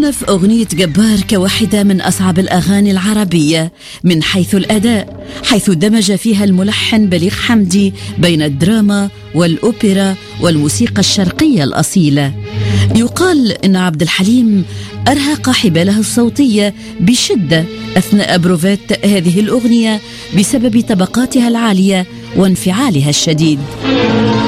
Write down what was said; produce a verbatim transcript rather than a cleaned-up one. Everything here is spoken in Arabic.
تصنف أغنية جبار كواحدة من أصعب الأغاني العربية من حيث الأداء، حيث دمج فيها الملحن بليغ حمدي بين الدراما والأوبرا والموسيقى الشرقية الأصيلة. يقال إن عبد الحليم أرهق حباله الصوتية بشدة أثناء بروفات هذه الأغنية بسبب طبقاتها العالية وانفعالها الشديد.